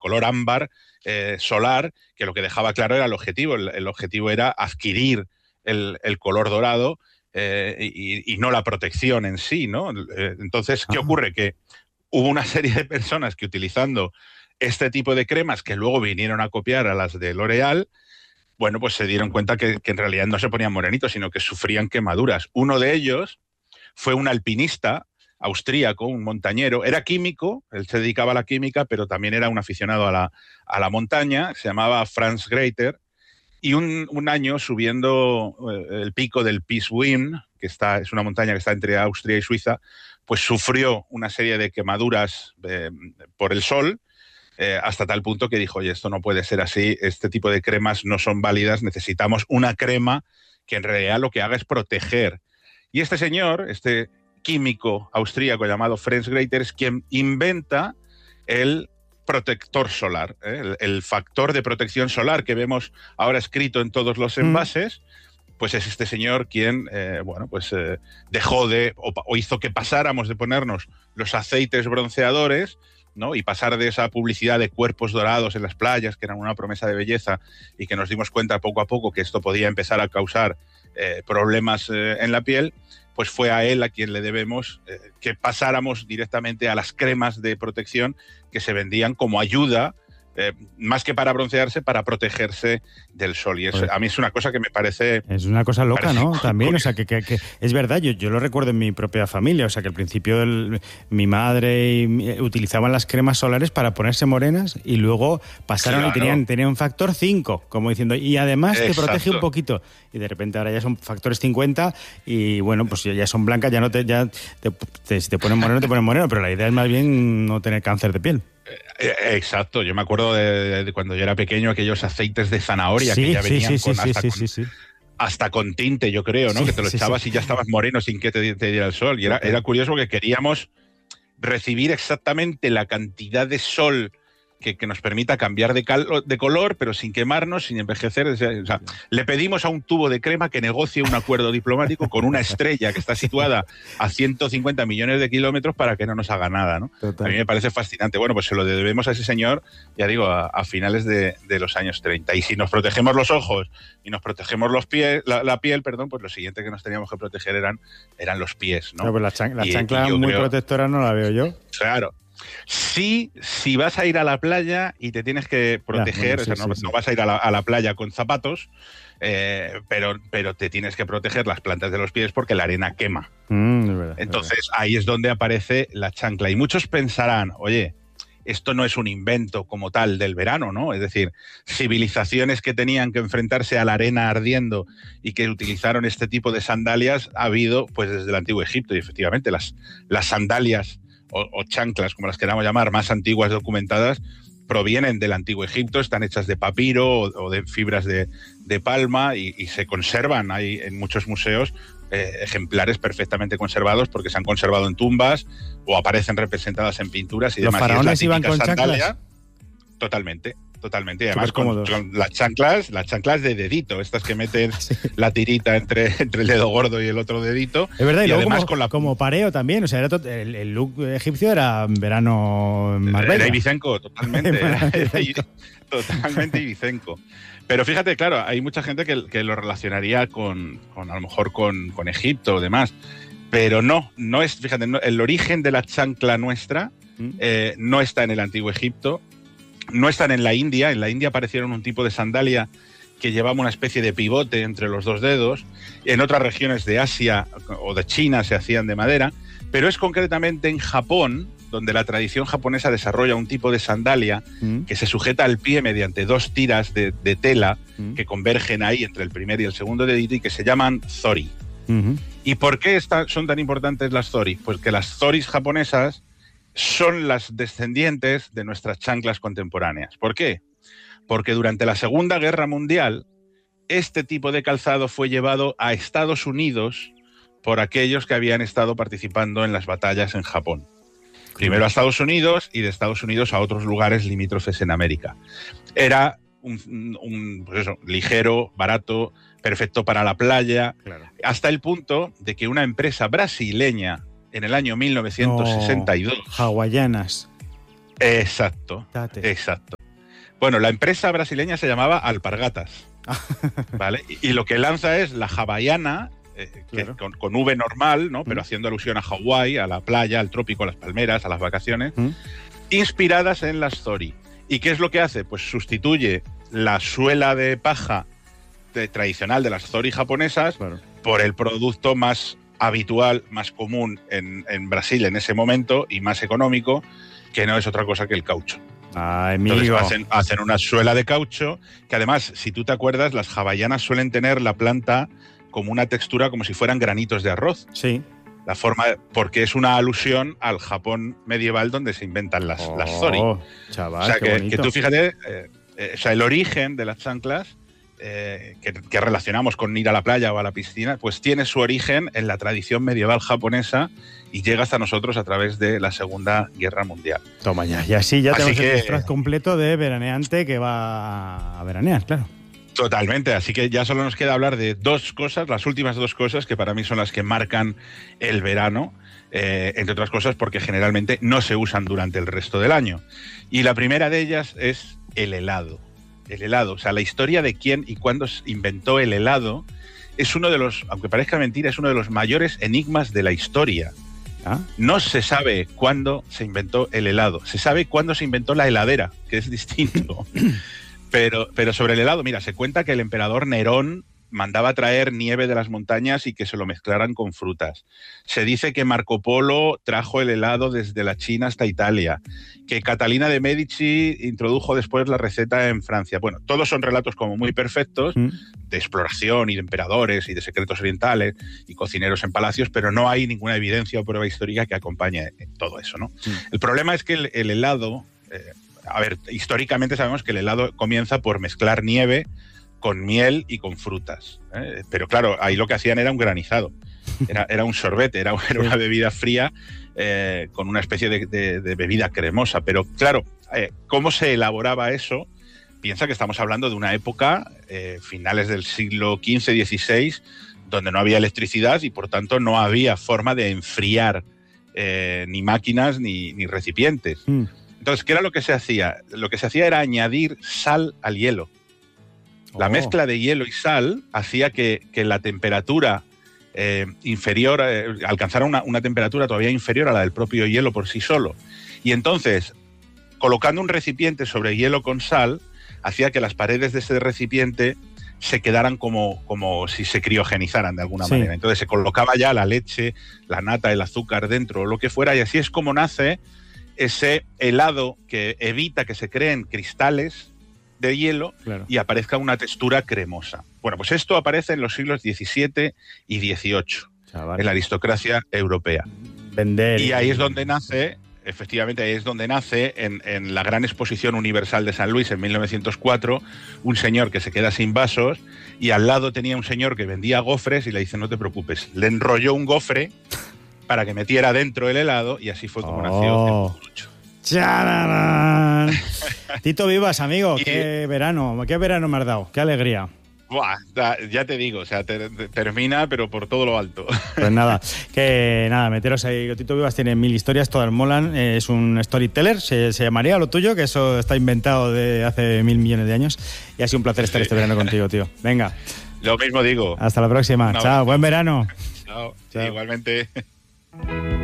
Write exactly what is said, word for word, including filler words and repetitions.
color ámbar eh, solar, que lo que dejaba claro era el objetivo. El, el objetivo era adquirir el, el color dorado eh, y, y no la protección en sí, ¿no? Eh, entonces, ¿qué Ah. ocurre? Que hubo una serie de personas que utilizando este tipo de cremas que luego vinieron a copiar a las de L'Oréal, bueno, pues se dieron cuenta que, que en realidad no se ponían morenitos, sino que sufrían quemaduras. Uno de ellos fue un alpinista austríaco, un montañero, era químico, él se dedicaba a la química, pero también era un aficionado a la, a la montaña, se llamaba Franz Greiter, y un, un año subiendo eh, el pico del Pieswin, que está, es una montaña que está entre Austria y Suiza, pues sufrió una serie de quemaduras eh, por el sol, eh, hasta tal punto que dijo, oye, esto no puede ser así, este tipo de cremas no son válidas, necesitamos una crema que en realidad lo que haga es proteger. Y este señor, este químico austríaco llamado Franz Greiter, es quien inventa el protector solar, ¿eh? el, el factor de protección solar que vemos ahora escrito en todos los envases, mm. pues es este señor quien, eh, bueno, pues eh, dejó de, o, o hizo que pasáramos de ponernos los aceites bronceadores, ¿no? Y pasar de esa publicidad de cuerpos dorados en las playas, que eran una promesa de belleza, y que nos dimos cuenta poco a poco que esto podía empezar a causar eh, problemas eh, en la piel, pues fue a él a quien le debemos eh, que pasáramos directamente a las cremas de protección que se vendían como ayuda, eh, más que para broncearse, para protegerse del sol. Y eso, pues, a mí es una cosa que me parece... Es una cosa loca, ¿no? También, o sea, que, que, que es verdad, yo, yo lo recuerdo en mi propia familia, o sea, que al principio el, mi madre y mi, utilizaban las cremas solares para ponerse morenas y luego pasaron claro. y tenían, tenían un factor cinco, como diciendo, y además Exacto. te protege un poquito. Y de repente ahora ya son factores cincuenta y bueno, pues ya son blancas, ya no te... Ya te, te, si te ponen moreno, te ponen moreno, pero la idea es más bien no tener cáncer de piel. Exacto, yo me acuerdo de, de cuando yo era pequeño, aquellos aceites de zanahoria sí, que ya venían sí, sí, con, sí, hasta, sí, con, sí, sí. hasta con tinte, yo creo, ¿no? Sí, que te lo sí, echabas sí. y ya estabas moreno sin que te, te diera el sol. Y era, era curioso porque queríamos recibir exactamente la cantidad de sol que, que nos permita cambiar de, cal, de color, pero sin quemarnos, sin envejecer. O sea, le pedimos a un tubo de crema que negocie un acuerdo diplomático con una estrella que está situada a ciento cincuenta millones de kilómetros para que no nos haga nada, ¿no? Total. A mí me parece fascinante. Bueno, pues se lo debemos a ese señor, ya digo, a, a finales de, de los años treinta. Y si nos protegemos los ojos y nos protegemos los pies, la, la piel, perdón, pues lo siguiente que nos teníamos que proteger eran, eran los pies, ¿no? No, pues la, chan la y, chancla y muy creo, protectora no la veo yo. Claro. Sí, si vas a ir a la playa y te tienes que proteger, ya, bueno, sí, o sea, no, sí, no sí. vas a ir a la, a la playa con zapatos, eh, pero, pero te tienes que proteger las plantas de los pies porque la arena quema. Mm, es verdad, Entonces es verdad. ahí es donde aparece la chancla. Y muchos pensarán, oye, esto no es un invento como tal del verano, ¿no? Es decir, civilizaciones que tenían que enfrentarse a la arena ardiendo y que utilizaron este tipo de sandalias ha habido pues desde el Antiguo Egipto. Y efectivamente las, las sandalias O, o chanclas, como las queramos llamar, más antiguas documentadas, provienen del Antiguo Egipto, están hechas de papiro o, o de fibras de, de palma y, y se conservan. Hay en muchos museos eh, ejemplares perfectamente conservados porque se han conservado en tumbas o aparecen representadas en pinturas y ¿Los demás. faraones y iban con sandalia, chanclas? Totalmente. Totalmente, y además con, con las chanclas, las chanclas de dedito, estas que meten sí. la tirita entre, entre el dedo gordo y el otro dedito. Es verdad, y, y luego además como, con la... como pareo también, o sea, era el, el look egipcio era verano Marbella. Era ibicenco, totalmente, era, era, totalmente ibicenco. Pero fíjate, claro, hay mucha gente que, que lo relacionaría con, con, a lo mejor con, con Egipto o demás, pero no, no es, fíjate, no, el origen de la chancla nuestra ¿Mm? eh, no está en el Antiguo Egipto. No están en la India. En la India aparecieron un tipo de sandalia que llevaba una especie de pivote entre los dos dedos. En otras regiones de Asia o de China se hacían de madera, pero es concretamente en Japón donde la tradición japonesa desarrolla un tipo de sandalia mm. que se sujeta al pie mediante dos tiras de, de tela mm. que convergen ahí entre el primer y el segundo dedito y que se llaman zori. Mm-hmm. ¿Y por qué está, son tan importantes las zori? Pues que las zoris japonesas son las descendientes de nuestras chanclas contemporáneas. ¿Por qué? Porque durante la Segunda Guerra Mundial este tipo de calzado fue llevado a Estados Unidos por aquellos que habían estado participando en las batallas en Japón. Primero a Estados Unidos y de Estados Unidos a otros lugares limítrofes en América. Era un, un pues eso, ligero, barato, perfecto para la playa, claro. Hasta el punto de que una empresa brasileña en el año mil novecientos sesenta y dos. No, hawaianas. Exacto, Date. exacto. Bueno, la empresa brasileña se llamaba Alpargatas, ¿vale? Y, y lo que lanza es la hawaiana, eh, que Claro. con, con V normal, ¿no? Pero Mm. haciendo alusión a Hawái, a la playa, al trópico, a las palmeras, a las vacaciones, ¿Mm? inspiradas en las Zori. ¿Y qué es lo que hace? Pues sustituye la suela de paja de- tradicional de las Zori japonesas Claro. por el producto más habitual, más común en, en Brasil en ese momento y más económico, que no es otra cosa que el caucho. Ay, Entonces amigo. hacen, hacen una suela de caucho, que además, si tú te acuerdas, las hawaianas suelen tener la planta como una textura como si fueran granitos de arroz. Sí. La forma, porque es una alusión al Japón medieval donde se inventan las, las Zori. Oh, chaval, O sea, qué que, bonito. que tú fíjate, eh, eh, o sea, el origen de las chanclas eh, que, que relacionamos con ir a la playa o a la piscina, pues tiene su origen en la tradición medieval japonesa y llega hasta nosotros a través de la Segunda Guerra Mundial. Toma ya. Y así ya Así tenemos que- el disfraz completo de veraneante que va a veranear, claro. Totalmente, así que ya solo nos queda hablar de dos cosas, las últimas dos cosas que para mí son las que marcan el verano, eh, entre otras cosas porque generalmente no se usan durante el resto del año. Y la primera de ellas es el helado. El helado, o sea, la historia de quién y cuándo se inventó el helado es uno de los, aunque parezca mentira, es uno de los mayores enigmas de la historia. ¿Ah? No se sabe cuándo se inventó el helado, se sabe cuándo se inventó la heladera, que es distinto. Pero, pero sobre el helado, mira, se cuenta que el emperador Nerón mandaba traer nieve de las montañas y que se lo mezclaran con frutas. Se dice que Marco Polo trajo el helado desde la China hasta Italia, que Catalina de Medici introdujo después la receta en Francia. Bueno, todos son relatos como muy perfectos, ¿Mm? de exploración y de emperadores y de secretos orientales y cocineros en palacios, pero no hay ninguna evidencia o prueba histórica que acompañe todo eso, ¿no? Mm. El problema es que el, el helado... Eh, a ver, históricamente sabemos que el helado comienza por mezclar nieve con miel y con frutas. ¿eh? Pero claro, ahí lo que hacían era un granizado. Era, era un sorbete, era, era una bebida fría eh, con una especie de, de, de bebida cremosa. Pero claro, eh, ¿cómo se elaboraba eso? Piensa que estamos hablando de una época, eh, finales del siglo quince dieciséis, donde no había electricidad y por tanto no había forma de enfriar eh, ni máquinas ni, ni recipientes. Mm. Entonces, ¿qué era lo que se hacía? Lo que se hacía era añadir sal al hielo. La Oh. mezcla de hielo y sal hacía que, que la temperatura eh, inferior, eh, alcanzara una, una temperatura todavía inferior a la del propio hielo por sí solo. Y entonces, colocando un recipiente sobre hielo con sal, hacía que las paredes de ese recipiente se quedaran como, como si se criogenizaran de alguna Sí. manera. Entonces se colocaba ya la leche, la nata, el azúcar dentro, o lo que fuera, y así es como nace ese helado que evita que se creen cristales de hielo Claro. y aparezca una textura cremosa. Bueno, pues esto aparece en los siglos diecisiete y dieciocho, Chaval. en la aristocracia europea. Vender. Y ahí es donde nace, efectivamente, ahí es donde nace, en, en la Gran Exposición Universal de San Luis en mil novecientos cuatro, un señor que se queda sin vasos y al lado tenía un señor que vendía gofres y le dice, no te preocupes, le enrolló un gofre para que metiera dentro el helado y así fue como Oh. nació el cucurucho. ¡Chararán! Tito Vivas, amigo, Y- qué verano, qué verano me has dado, qué alegría. Buah, da- ya te digo, o sea, te- te- termina, pero por todo lo alto. Pues nada, que nada, meteros ahí. Tito Vivas tiene mil historias, todas molan. eh, Es un storyteller, se, se llamaría lo tuyo, que eso está inventado de hace mil millones de años. Y ha sido un placer estar Sí. este verano contigo, tío. Venga, Lo mismo digo. hasta la próxima. Un Chao, abrazo. buen verano. Chao. Chao. Igualmente.